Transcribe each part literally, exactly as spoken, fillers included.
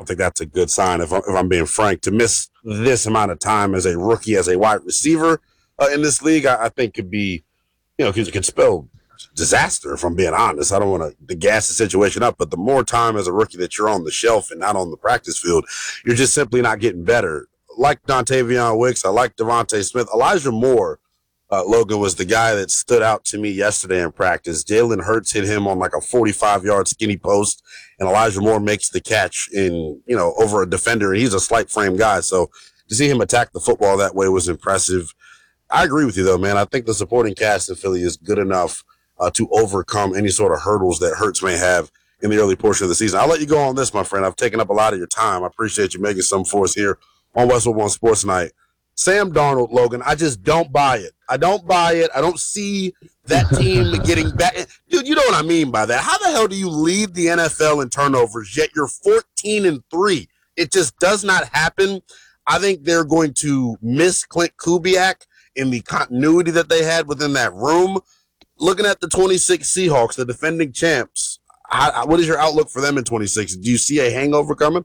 don't think that's a good sign, if I'm, if I'm being frank. To miss this amount of time as a rookie, as a wide receiver uh, in this league, I, I think could be, you know, could, could spell disaster, if I'm being honest. I don't want to gas the situation up, but the more time as a rookie that you're on the shelf and not on the practice field, you're just simply not getting better. Like Dontavion Wicks, I like Devontae Smith. Elijah Moore, uh, Logan, was the guy that stood out to me yesterday in practice. Jalen Hurts hit him on like a forty-five-yard skinny post, and Elijah Moore makes the catch in, you know, over a defender, and he's a slight frame guy. So to see him attack the football that way was impressive. I agree with you, though, man. I think the supporting cast in Philly is good enough uh, to overcome any sort of hurdles that Hurts may have in the early portion of the season. I'll let you go on this, my friend. I've taken up a lot of your time. I appreciate you making some for us here on Westwood One Sports Night. Sam Darnold, Logan, I just don't buy it. I don't buy it. I don't see that team getting back. Dude, you know what I mean by that. How the hell do you lead the N F L in turnovers, yet you're fourteen and three? It just does not happen. I think they're going to miss Clint Kubiak in the continuity that they had within that room. Looking at the twenty-six Seahawks, the defending champs, how, what is your outlook for them in twenty-six? Do you see a hangover coming?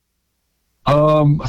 Um,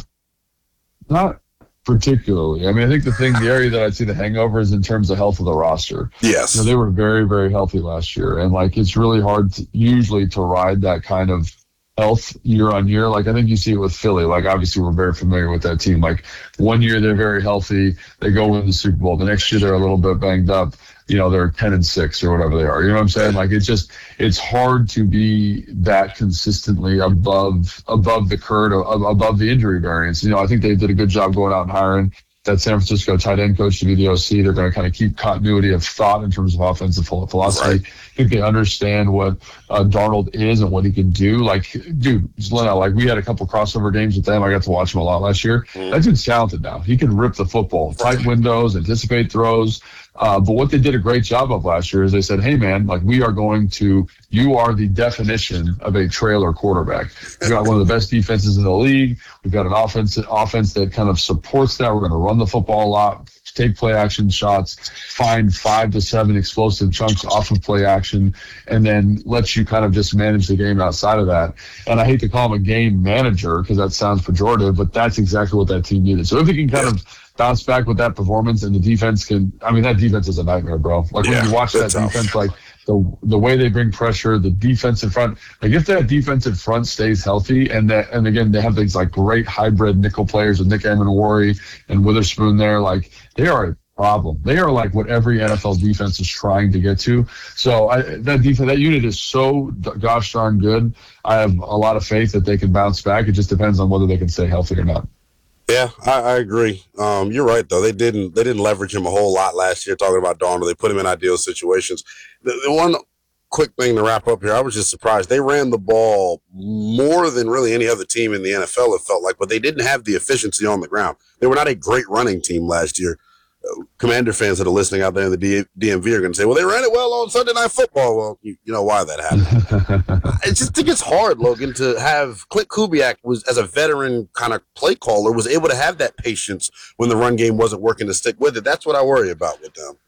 not particularly. I mean, I think the thing, the area that I'd see the hangover is in terms of health of the roster. Yes. You know, they were very, very healthy last year. And, like, it's really hard to, usually to ride that kind of health year on year. Like, I think you see it with Philly. Like, obviously, we're very familiar with that team. Like, one year they're very healthy. They go win the Super Bowl. The next year they're a little bit banged up. You know, they're ten and six or whatever they are. You know what I'm saying? Like, it's just, it's hard to be that consistently above, above the curve, above the injury variance. You know, I think they did a good job going out and hiring that San Francisco tight end coach to be the O C. They're going to kind of keep continuity of thought in terms of offensive philosophy. Right. I think they understand what uh, Darnold is and what he can do. Like, dude, Leno, like, we had a couple crossover games with them. I got to watch him a lot last year. Mm. That dude's talented now. He can rip the football, tight windows, anticipate throws. Uh, but what they did a great job of last year is they said, hey, man, like, we are going to – you are the definition of a trailer quarterback. We've got one of the best defenses in the league. We've got an offense, offense that kind of supports that. We're going to run the football a lot, take play action shots, find five to seven explosive chunks off of play action, and then let you kind of just manage the game outside of that. And I hate to call him a game manager because that sounds pejorative, but that's exactly what that team needed. So if he can kind of bounce back with that performance and the defense can, I mean, that defense is a nightmare, bro. Like, yeah, when you watch that tough. defense, like the the way they bring pressure, the defensive front, like if that defensive front stays healthy, and that, and again, they have these like great hybrid nickel players with Nick Amenwari and Witherspoon there, like they are a problem. They are like what every N F L defense is trying to get to. So I, that defense, that unit is so gosh darn good. I have a lot of faith that they can bounce back. It just depends on whether they can stay healthy or not. Yeah, I, I agree. Um, you're right, though. They didn't they didn't leverage him a whole lot last year, talking about Darnold. They put him in ideal situations. The, the one quick thing to wrap up here, I was just surprised. They ran the ball more than really any other team in the N F L, it felt like, but they didn't have the efficiency on the ground. They were not a great running team last year. Uh, Commander fans that are listening out there in the D- DMV are going to say, well, they ran it well on Sunday Night Football. Well, you, you know why that happened. I just think it's hard, Logan, to have Clint Kubiak, was as a veteran kind of play caller, was able to have that patience when the run game wasn't working to stick with it. That's what I worry about with them.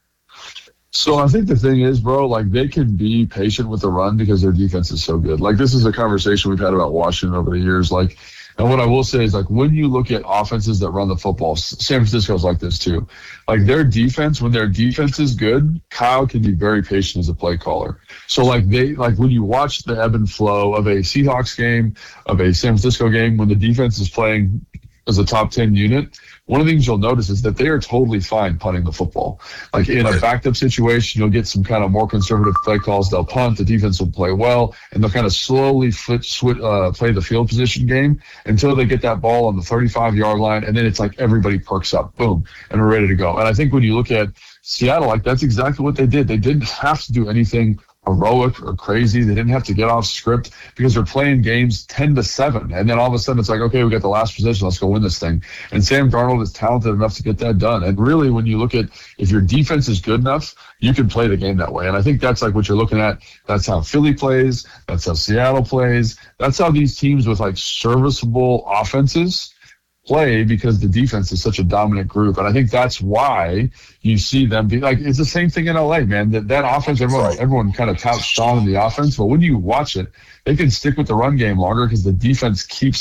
So I think the thing is, bro, like they can be patient with the run because their defense is so good. Like this is a conversation we've had about Washington over the years. Like, and what I will say is, like, when you look at offenses that run the football, San Francisco's like this too. Like their defense, when their defense is good, Kyle can be very patient as a play caller. So like they, like when you watch the ebb and flow of a Seahawks game, of a San Francisco game, when the defense is playing as a top ten unit, one of the things you'll notice is that they are totally fine punting the football. Like in a backed up situation, you'll get some kind of more conservative play calls. They'll punt, the defense will play well, and they'll kind of slowly flip, switch, uh, play the field position game until they get that ball on the thirty-five-yard line, and then it's like everybody perks up, boom, and we're ready to go. And I think when you look at Seattle, like that's exactly what they did. They didn't have to do anything heroic or crazy. They didn't have to get off script because they're playing games ten to seven. And then all of a sudden it's like, okay, we got the last possession. Let's go win this thing. And Sam Darnold is talented enough to get that done. And really, when you look at, if your defense is good enough, you can play the game that way. And I think that's like what you're looking at. That's how Philly plays. That's how Seattle plays. That's how these teams with like serviceable offenses play, because the defense is such a dominant group. And I think that's why you see them be like, it's the same thing in L A, man. That that offense, everyone right. everyone kind of touts strong in the offense, but when you watch it, they can stick with the run game longer because the defense keeps